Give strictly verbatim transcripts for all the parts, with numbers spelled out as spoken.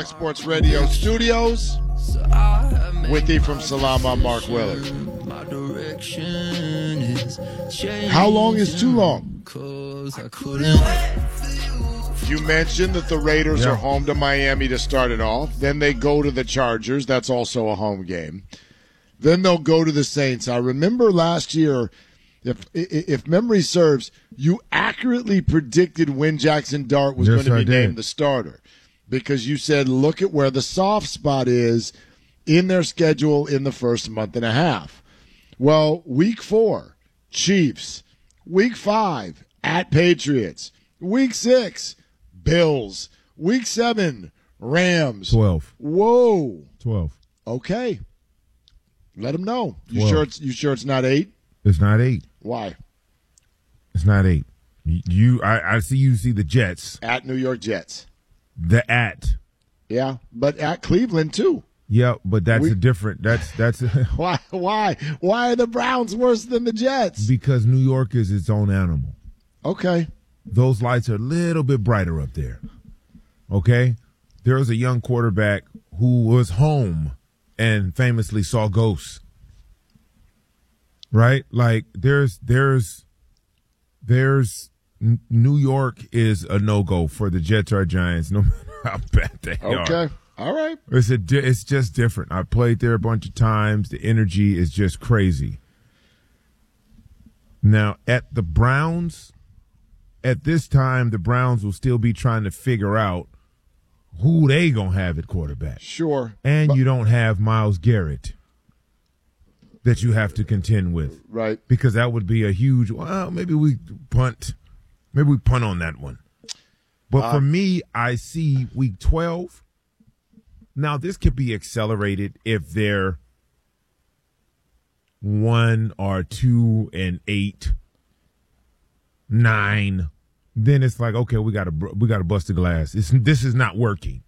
Sports Radio Studios. With you from Salam, I'm Mark Willard. How long is too long? You mentioned that the Raiders yeah. are home to Miami to start it off. Then they go to the Chargers. That's also a home game. Then they'll go to the Saints. I remember last year, if if memory serves, you accurately predicted when Jackson Dart was yes, going to be I named did. the starter because you said, look at where the soft spot is in their schedule in the first month and a half. Well, week four, Chiefs. Week five, at Patriots. Week six, Bills. Week seven, Rams. Twelve. Whoa. Twelve. Okay. Let them know. You Twelve. sure it's you sure it's not eight? It's not eight. Why? It's not eight. You, I, I see you see the Jets. At New York Jets. The at. Yeah, but at Cleveland too. Yeah, but that's We- a different. That's that's a, Why? Why? Why are the Browns worse than the Jets? because New York is its own animal. Okay. Those lights are a little bit brighter up there. Okay? There was a young quarterback who was home and famously saw ghosts. Right? Like there's there's there's N- New York is a no-go for the Jets or Giants, no matter how bad they are. Okay. All right. It's a di- it's just different. I played there a bunch of times. The energy is just crazy. Now, at the Browns, at this time, the Browns will still be trying to figure out who they going to have at quarterback. Sure. And But- you don't have Myles Garrett that you have to contend with. Right. Because that would be a huge, well, maybe we punt. Maybe we punt on that one. But Uh, for me, I see week twelve. Now, this could be accelerated if they're one or two and eight, nine. Then it's like, okay, we got to we got to bust the glass. It's, this is not working.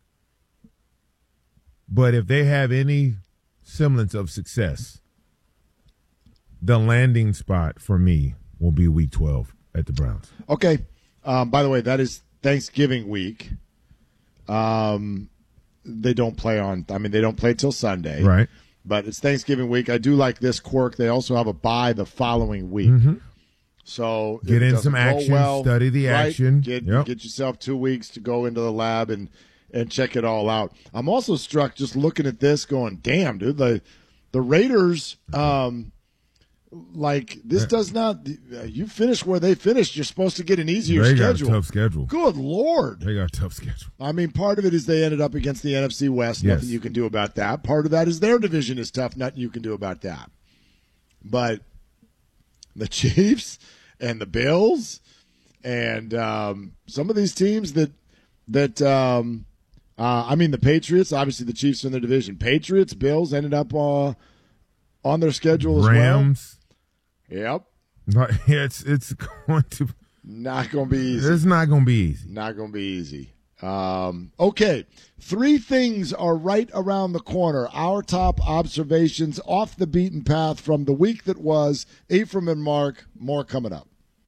But if they have any semblance of success, the landing spot for me will be week twelve at the Browns. Okay. Um, by the way, that is Thanksgiving week. Um, they don't play on. I mean, they don't play till Sunday. Right. But it's Thanksgiving week. I do like this quirk. They also have a bye the following week. Mm-hmm. So Get it in doesn't some go action, well, study the right? action. Get Yep. get yourself two weeks to go into the lab and and check it all out. I'm also struck just looking at this, going, "Damn, dude! The the Raiders, um, like this does not. Uh, you finish where they finished. You're supposed to get an easier They schedule. got a tough schedule. Good Lord! They got a tough schedule. I mean, part of it is they ended up against the N F C West. Yes. Nothing you can do about that. Part of that is their division is tough. Nothing you can do about that. But the Chiefs and the Bills and um, some of these teams that that um, uh, I mean, the Patriots. Obviously, the Chiefs are in their division. Patriots, Bills ended up uh, on their schedule as Rams. well. Yep, No, it's it's going to not going to be easy. it's not going to be easy. Not going to be easy. Um, okay, three things are right around the corner. Our top observations off the beaten path from the week that was. Ephraim and Mark, more coming up.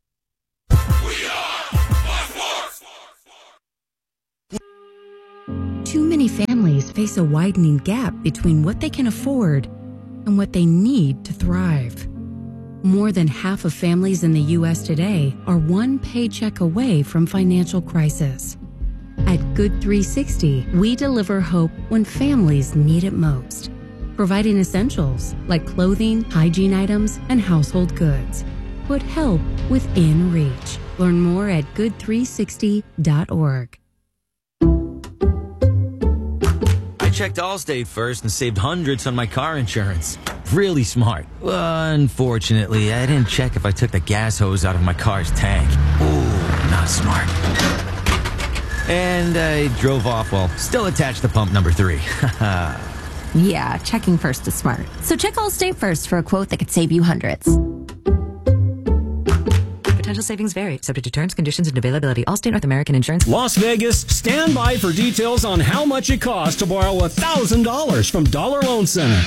Too many families face a widening gap between what they can afford and what they need to thrive. More than half of families in the U S today are one paycheck away from financial crisis. At Good three sixty, we deliver hope when families need it most, providing essentials like clothing, hygiene items, and household goods. Put help within reach. Learn more at good three sixty dot org. I checked Allstate first and saved hundreds on my car insurance. Really smart. Unfortunately, I didn't check if I took the gas hose out of my car's tank. Ooh, not smart. And I drove off while still attached to pump number three. Yeah, checking first is smart. So check Allstate first for a quote that could save you hundreds. Potential savings vary, subject to terms, conditions, and availability. Allstate North American Insurance. Las Vegas, stand by for details on how much it costs to borrow one thousand dollars from Dollar Loan Center.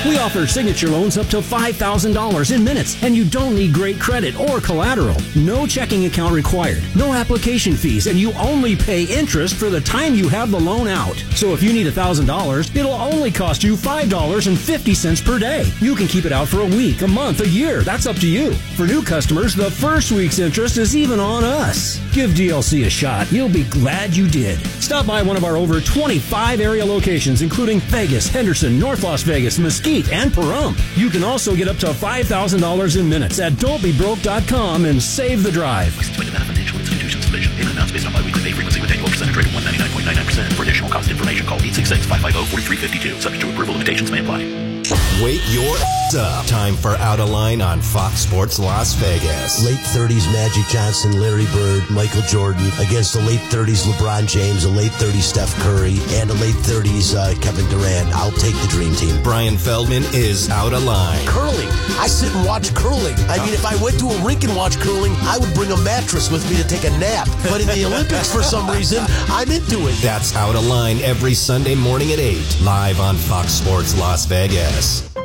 We offer signature loans up to five thousand dollars in minutes, and you don't need great credit or collateral. No checking account required, no application fees, and you only pay interest for the time you have the loan out. So if you need one thousand dollars, it'll only cost you five dollars and fifty cents per day. You can keep it out for a week, a month, a year. That's up to you. For new customers, the first week's interest is even on us. Give D L C a shot. You'll be glad you did. Stop by one of our over twenty-five area locations, including Vegas, Henderson, North Las Vegas, Mesquite, and Pahrump. You can also get up to five thousand dollars in minutes at don't be broke dot com and save the drive. Financial Institutions Division. Payment amounts based on biweekly pay frequency with annual percentage rate of one hundred ninety-nine point nine nine percent. For additional cost information, call eight six six, five five zero, four three five two. Subject to approval, limitations may apply. Wake your ass up. Time for Out of Line on Fox Sports Las Vegas. Late thirties Magic Johnson, Larry Bird, Michael Jordan against the late thirties LeBron James, a late thirties Steph Curry, and a late thirties uh, Kevin Durant. I'll take the dream team. Brian Feldman is Out of Line. Curling. I sit and watch curling. I mean, if I went to a rink and watched curling, I would bring a mattress with me to take a nap. But in the Olympics, for some reason, I'm into it. That's Out of Line every Sunday morning at eight, live on Fox Sports Las Vegas.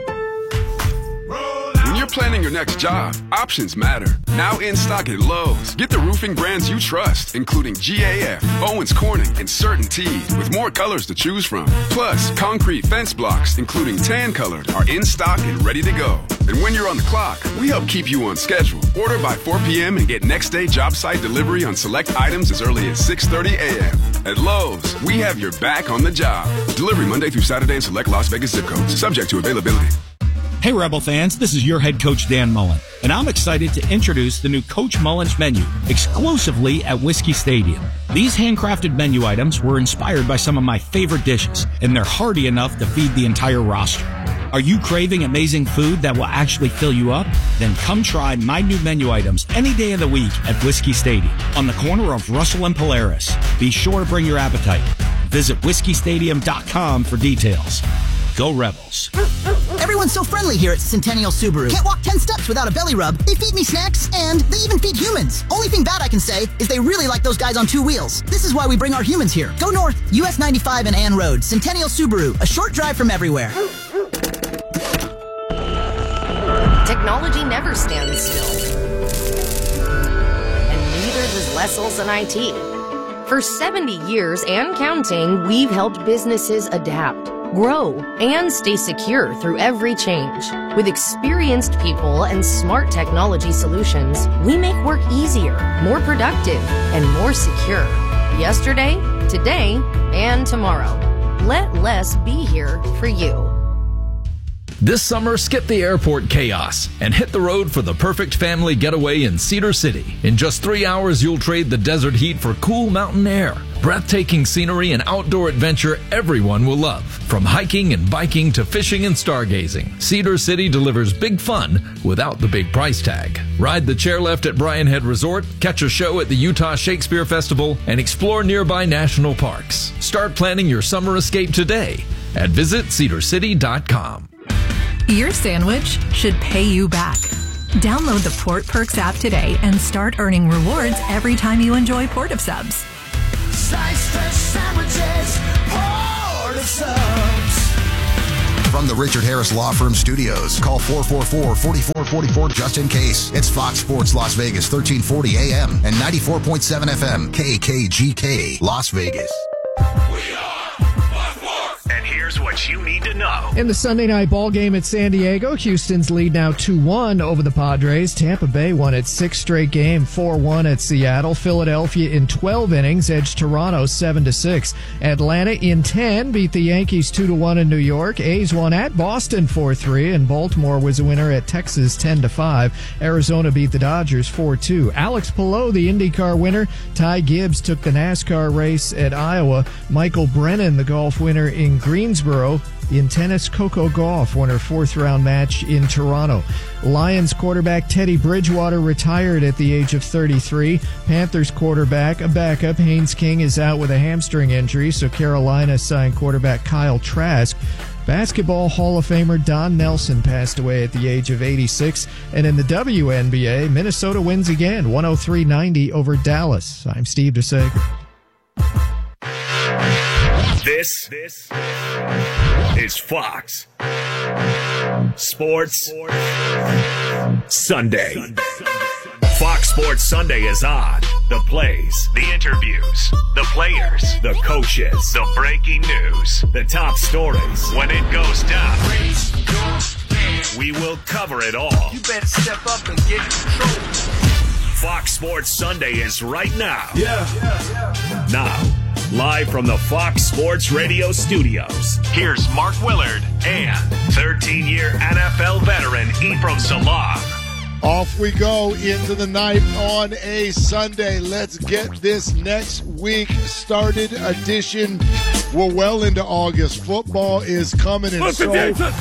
When you're planning your next job, options matter. Now in stock at Lowe's. Get the roofing brands you trust, including G A F, Owens Corning, and CertainTeed, with more colors to choose from. Plus, concrete fence blocks, including tan colored, are in stock and ready to go. And when you're on the clock, we help keep you on schedule. Order by four p.m. and get next day job site delivery on select items as early as six thirty a.m. At Lowe's, we have your back on the job. Delivery Monday through Saturday in select Las Vegas zip codes, subject to availability. Hey, Rebel fans, this is your head coach, Dan Mullen, and I'm excited to introduce the new Coach Mullen's menu exclusively at Whiskey Stadium. These handcrafted menu items were inspired by some of my favorite dishes, and they're hearty enough to feed the entire roster. Are you craving amazing food that will actually fill you up? Then come try my new menu items any day of the week at Whiskey Stadium on the corner of Russell and Polaris. Be sure to bring your appetite. Visit whiskey stadium dot com for details. Go Rebels. Everyone's so friendly here at Centennial Subaru. Can't walk ten steps without a belly rub. They feed me snacks, and they even feed humans. Only thing bad I can say is they really like those guys on two wheels. This is why we bring our humans here. Go north, U S ninety-five and Ann Road. Centennial Subaru, a short drive from everywhere. Technology never stands still. And neither does Lessel's and I T. For seventy years and counting, we've helped businesses adapt, grow, and stay secure through every change. With experienced people and smart technology solutions, we make work easier, more productive, and more secure. Yesterday, today, and tomorrow. Let Less be here for you. This summer, skip the airport chaos and hit the road for the perfect family getaway in Cedar City. In just three hours, you'll trade the desert heat for cool mountain air, breathtaking scenery, and outdoor adventure everyone will love. From hiking and biking to fishing and stargazing, Cedar City delivers big fun without the big price tag. Ride the chairlift at Bryan Head Resort, catch a show at the Utah Shakespeare Festival, and explore nearby national parks. Start planning your summer escape today at visit cedar city dot com. Your sandwich should pay you back. Download the Port Perks app today and start earning rewards every time you enjoy Port of Subs. Slice fresh sandwiches, Port of Subs. From the Richard Harris Law Firm Studios, call four four four, four four four four just in case. It's Fox Sports Las Vegas, thirteen forty A M and ninety-four point seven F M, K K G K, Las Vegas. And here's what you need to know. In the Sunday night ball game at San Diego, Houston's lead now two one over the Padres. Tampa Bay won its sixth straight game, four one at Seattle. Philadelphia in twelve innings edged Toronto seven to six. Atlanta in ten beat the Yankees two to one in New York. A's won at Boston four three, and Baltimore was a winner at Texas ten to five. Arizona beat the Dodgers four two. Alex Palou, the IndyCar winner. Ty Gibbs took the NASCAR race at Iowa. Michael Brennan, the golf winner in Greensboro. In tennis, Coco Gauff won her fourth round match in Toronto. Lions quarterback Teddy Bridgewater retired at the age of thirty-three. Panthers quarterback, a backup, Haynes King, is out with a hamstring injury, so Carolina signed quarterback Kyle Trask. Basketball Hall of Famer Don Nelson passed away at the age of eighty-six. And in the W N B A, Minnesota wins again, one oh three ninety over Dallas. I'm Steve DeSager. This, this is Fox. Sports Sunday. Fox Sports Sunday is on. The plays, the interviews, the players, the coaches, the breaking news, the top stories. When it goes down, we will cover it all. You better step up and get control. Fox Sports Sunday is right now. Yeah. yeah, yeah. Now, live from the Fox Sports Radio studios, here's Mark Willard and thirteen-year N F L veteran Ephraim Salaam. Off we go into the night on a Sunday. Let's get this next week started edition. We're well into August. Football is coming, and so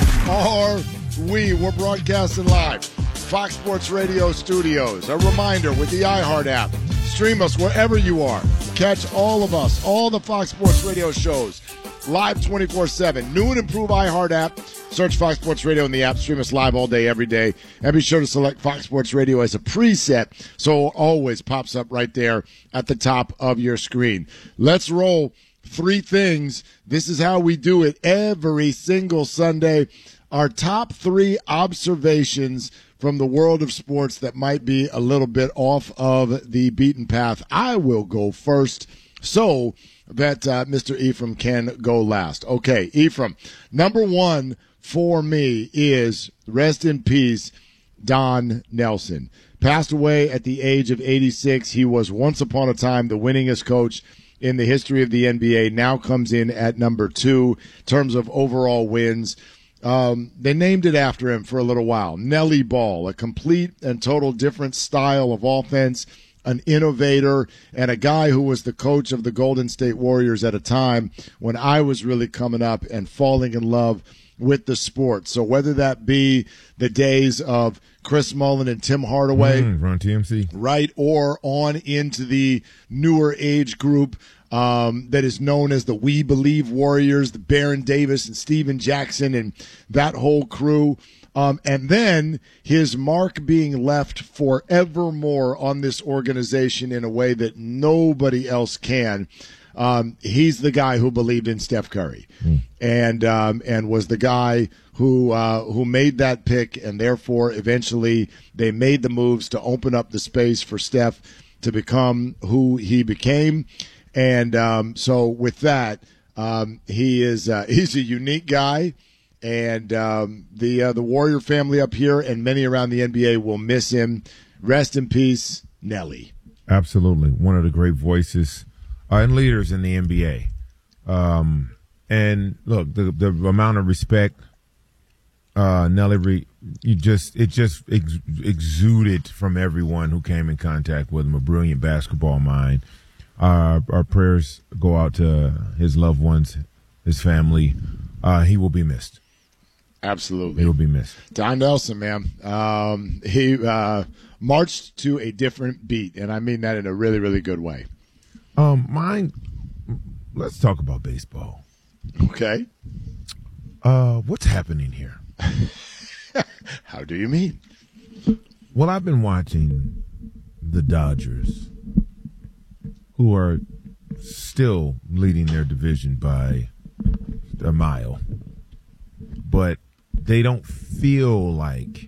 are we. We're broadcasting live. Fox Sports Radio studios. A reminder with the iHeart app. Stream us wherever you are. Catch all of us, all the Fox Sports Radio shows, live twenty-four seven. New and improved iHeart app. Search Fox Sports Radio in the app. Stream us live all day, every day. And be sure to select Fox Sports Radio as a preset so it always pops up right there at the top of your screen. Let's roll. Three things. This is how we do it every single Sunday. Our top three observations from the world of sports that might be a little bit off of the beaten path. I will go first so that uh, Mister Ephraim can go last. Okay, Ephraim, number one for me is, rest in peace, Don Nelson. Passed away at the age of eighty-six. He was once upon a time the winningest coach in the history of the N B A. Now comes in at number two in terms of overall wins. Um, they named it after him for a little while. Nelly Ball, a complete and total different style of offense, an innovator, and a guy who was the coach of the Golden State Warriors at a time when I was really coming up and falling in love with the sport. So whether that be the days of Chris Mullin and Tim Hardaway, mm, Run T M C, right, or on into the newer age group um, that is known as the We Believe Warriors, the Baron Davis and Steven Jackson and that whole crew. Um, and then his mark being left forevermore on this organization in a way that nobody else can. Um, he's the guy who believed in Steph Curry, mm. and um, and was the guy who uh, who made that pick, and therefore eventually they made the moves to open up the space for Steph to become who he became. And um, so with that, um, he is uh, he's a unique guy. And um, the uh, the Warrior family up here and many around the N B A will miss him. Rest in peace, Nelly. Absolutely. One of the great voices uh, and leaders in the N B A. Um, and look, the the amount of respect uh, Nelly, re- you just it just ex- exuded from everyone who came in contact with him. A brilliant basketball mind. Uh, our prayers go out to his loved ones, his family. Uh, he will be missed. Absolutely. He will be missed. Don Nelson, man. Um, he uh, marched to a different beat, and I mean that in a really, really good way. Um, mine, let's talk about baseball. Okay. Uh, what's happening here? How do you mean? Well, I've been watching the Dodgers, who are still leading their division by a mile, but they don't feel like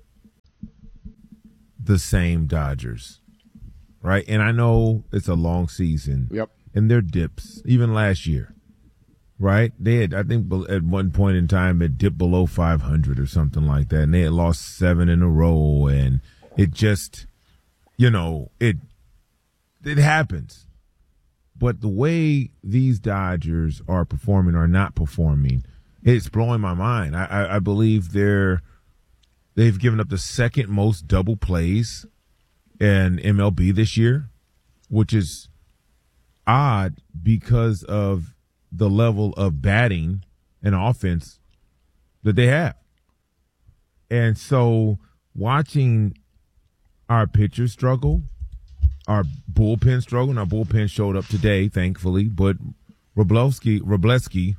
the same Dodgers, right? And I know it's a long season. Yep. And their dips, even last year, right? They had, I think, at one point in time, it dipped below five hundred or something like that, and they had lost seven in a row, and it just, you know, it it happens. But the way these Dodgers are performing or not performing, it's blowing my mind. I, I, I believe they're they've given up the second most double plays in M L B this year, which is odd because of the level of batting and offense that they have. And so watching our pitchers struggle, our bullpen struggle, and our bullpen showed up today, thankfully, but Wroblewski, Wroblewski,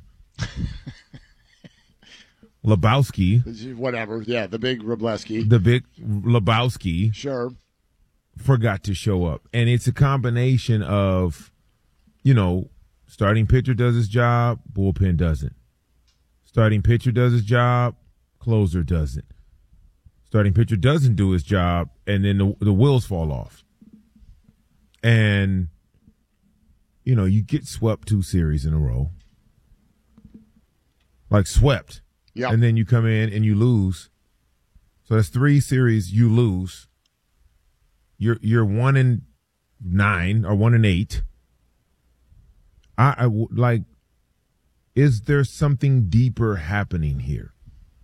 Lebowski, whatever, yeah, the big Wroblewski, the big Lebowski, sure, forgot to show up. And it's a combination of, you know, starting pitcher does his job, bullpen doesn't. Starting pitcher does his job, closer doesn't. Starting pitcher doesn't do his job, and then the, the wheels fall off. And, you know, you get swept two series in a row. Like swept. Yeah. And then you come in and you lose. So that's three series you lose. You're you're one and nine or one and eight. I, I w- like, is there something deeper happening here?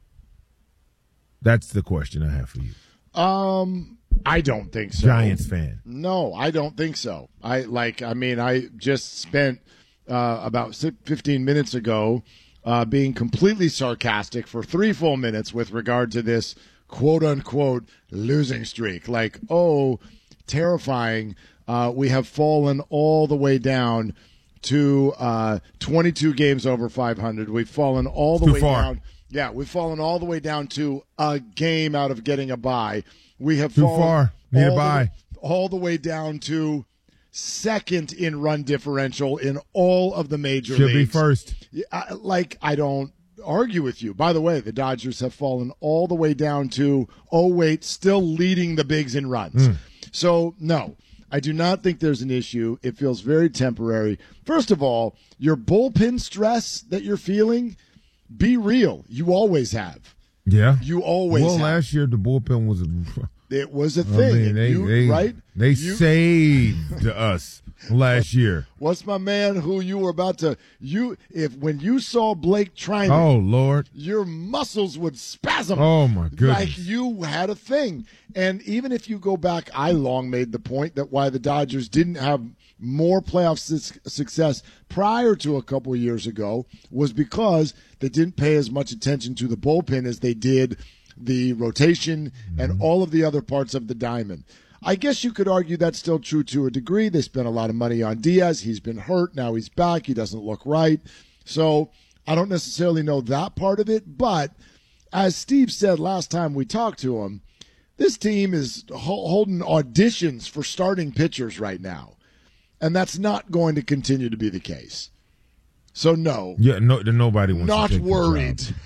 That's the question I have for you. Um, I don't think so. Giants fan. No, I don't think so. I like. I mean, I just spent uh, about fifteen minutes ago uh, being completely sarcastic for three full minutes with regard to this quote unquote losing streak. Like, oh, terrifying. Uh, we have fallen all the way down to uh, twenty-two games over five hundred. We've fallen all the Too way far. down. Yeah, we've fallen all the way down to a game out of getting a bye. We have Too fallen far. Need a all the bye. way- all the way down to second in run differential in all of the major Should leagues. be first. Yeah, I- like, I don't argue with you. By the way, the Dodgers have fallen all the way down to, oh, wait, still leading the bigs in runs. Mm. So, no, I do not think there's an issue. It feels very temporary. First of all, your bullpen stress that you're feeling, be real. You always have. Yeah. You always Well, have. last year the bullpen was a It was a I thing. mean, and they, you, they, right? They You- saved us last year. What's my man who you were about to you if when you saw Blake Trinan, Oh, Lord. your muscles would spasm. Oh, my goodness. Like you had a thing. And even if you go back, I long made the point that why the Dodgers didn't have more playoff su- success prior to a couple of years ago was because they didn't pay as much attention to the bullpen as they did the rotation and all of the other parts of the diamond. I guess you could argue that's still true to a degree. They spent a lot of money on Diaz. He's been hurt. Now he's back. He doesn't look right. So I don't necessarily know that part of it. But as Steve said last time we talked to him, this team is ho- holding auditions for starting pitchers right now. And that's not going to continue to be the case. So, no. Yeah, no, nobody wants Not to take the worried. job.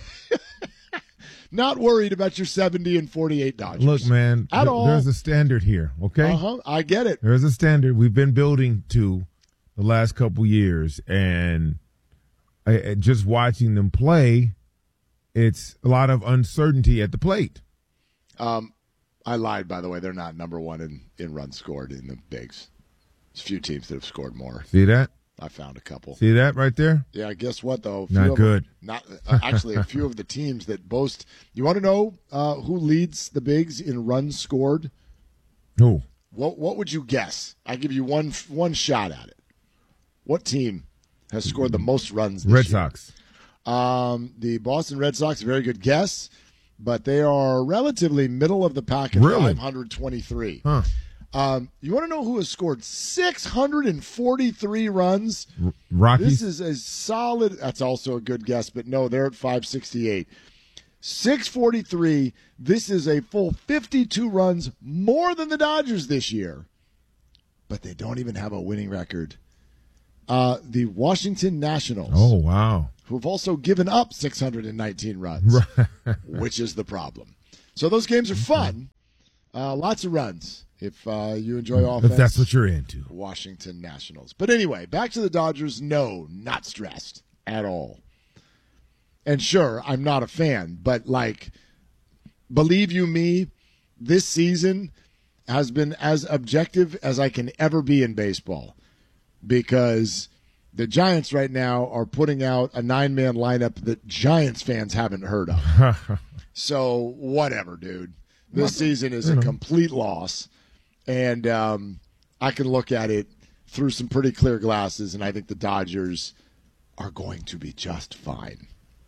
Not worried about your seventy and forty-eight Dodgers. Look, man, At th- all. there's a standard here, okay? Uh-huh. I get it. There's a standard we've been building to the last couple years, and I, I- just watching them play, it's a lot of uncertainty at the plate. Um, I lied, by the way. They're not number one in, in runs scored in the bigs. There's a few teams that have scored more. See that? I found a couple. See that right there? Yeah, guess what, though? A few Not of good. Them, not uh, Actually, a few of the teams that boast. You want to know uh, who leads the bigs in runs scored? Who? What What would you guess? I give you one one shot at it. What team has scored the most runs this Red year? Sox. Um, the Boston Red Sox, very good guess, but they are relatively middle of the pack at Really? five hundred twenty-three. Huh. Um, you want to know who has scored six hundred forty-three runs? R- Rockies? This is a solid. That's also a good guess, but no, they're at five sixty-eight. six forty-three. This is a full fifty-two runs more than the Dodgers this year, but they don't even have a winning record. Uh, the Washington Nationals. Oh, wow. Who've also given up six hundred nineteen runs, which is the problem. So those games are fun. Uh, lots of runs if uh, you enjoy offense. If that's what you're into. Washington Nationals. But anyway, back to the Dodgers. No, not stressed at all. And sure, I'm not a fan, but like, believe you me, this season has been as objective as I can ever be in baseball because the Giants right now are putting out a nine-man lineup that Giants fans haven't heard of. So whatever, dude. This season is a complete loss, and um, I can look at it through some pretty clear glasses, and I think the Dodgers are going to be just fine.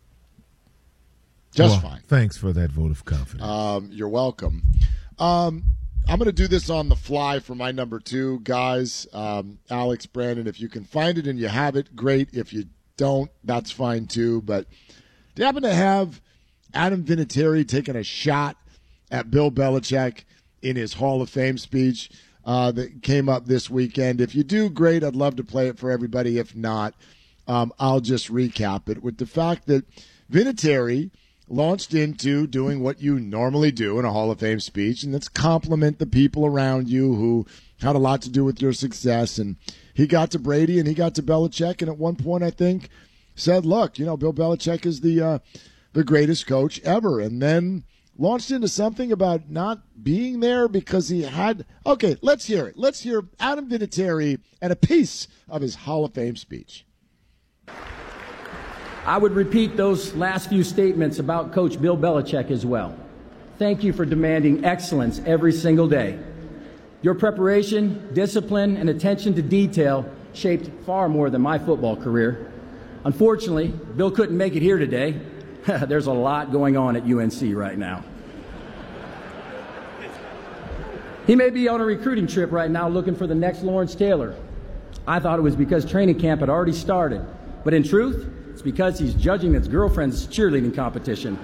Just Well, fine. Thanks for that vote of confidence. Um, you're welcome. Um, I'm going to do this on the fly for my number two, guys. Um, Alex, Brandon, if you can find it and you have it, great. If you don't, that's fine too. But do you happen to have Adam Vinatieri taking a shot at Bill Belichick in his Hall of Fame speech uh, that came up this weekend? If you do, great. I'd love to play it for everybody. If not, um, I'll just recap it with the fact that Vinatieri launched into doing what you normally do in a Hall of Fame speech, and that's compliment the people around you who had a lot to do with your success. And he got to Brady and he got to Belichick, and at one point I think said, look, you know, Bill Belichick is the uh, the greatest coach ever, and then launched into something about not being there because he had – okay, let's hear it. Let's hear Adam Vinatieri and a piece of his Hall of Fame speech. I would repeat those last few statements about Coach Bill Belichick as well. Thank you for demanding excellence every single day. Your preparation, discipline, and attention to detail shaped far more than my football career. Unfortunately, Bill couldn't make it here today. There's a lot going on at U N C right now. He may be on a recruiting trip right now looking for the next Lawrence Taylor. I thought it was because training camp had already started, but in truth, it's because he's judging his girlfriend's cheerleading competition.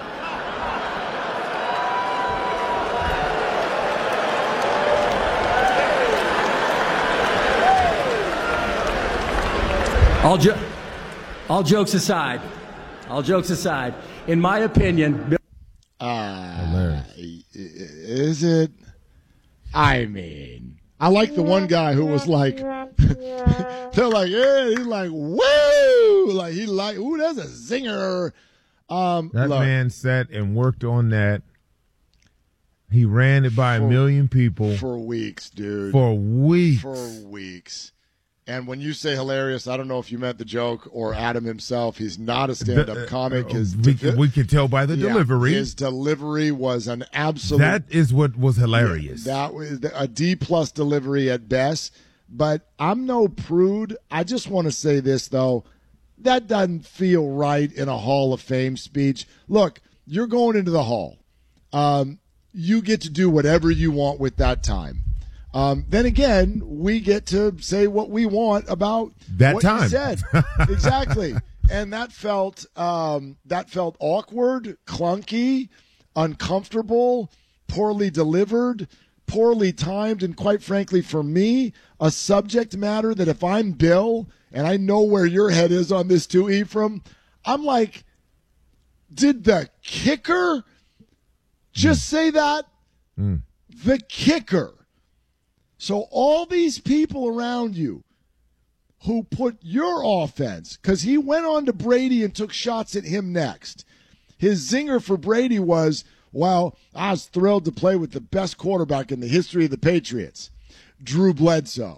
All, jo- all jokes aside, all jokes aside, in my opinion, Bill. Uh, is it? I mean, I like the one guy who was like, they're like, yeah, he's like, woo, like he like, ooh, that's a zinger. Um, that look, man sat and worked on that. He ran it by for, a million people for weeks, dude. For weeks. For weeks. And when you say hilarious, I don't know if you meant the joke or Adam himself. He's not a stand-up the, comic. His we, de- we can tell by the yeah, delivery. His delivery was an absolute. That is what was hilarious. That was a D plus delivery at best. But I'm no prude. I just want to say this though, that doesn't feel right in a Hall of Fame speech. Look, you're going into the Hall. Um, you get to do whatever you want with that time. Um, then again, we get to say what we want about that what time. You said. Exactly. And that felt um, that felt awkward, clunky, uncomfortable, poorly delivered, poorly timed, and quite frankly, for me, a subject matter that if I'm Bill, and I know where your head is on this too, Ephraim, I'm like, did the kicker just mm. say that? Mm. The kicker. So all these people around you who put your offense, because he went on to Brady and took shots at him next. His zinger for Brady was, well, I was thrilled to play with the best quarterback in the history of the Patriots, Drew Bledsoe.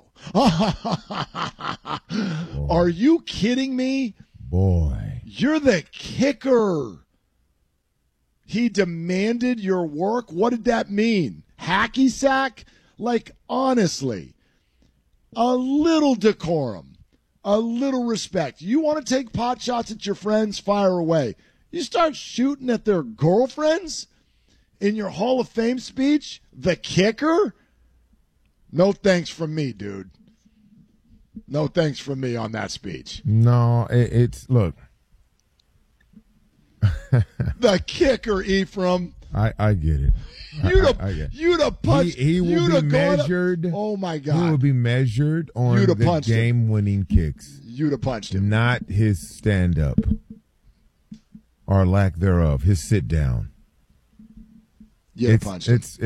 Are you kidding me? Boy. You're the kicker. He demanded your work. What did that mean? Hacky sack? Like, honestly, a little decorum, a little respect. You want to take pot shots at your friends? Fire away. You start shooting at their girlfriends in your Hall of Fame speech? The kicker? No thanks from me, dude. No thanks from me on that speech. No, it, it's, look. The kicker, Ephraim. I, I get it. You'd have, I, I get it. You'd have punched. He, he will you'd be have measured. Up, oh my God! He will be measured on the game-winning kicks. You'd have punched him, not his stand-up or lack thereof. His sit-down. You'd have punched him. It's